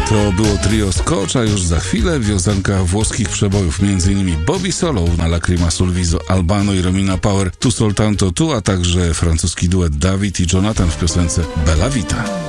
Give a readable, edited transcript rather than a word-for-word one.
To było trio Scotch, a już za chwilę wiązanka włoskich przebojów, m.in. Bobby Solo na Lacrima sul Viso, Albano i Romina Power, Tu Soltanto Tu, a także francuski duet David i Jonathan w piosence Bella Vita.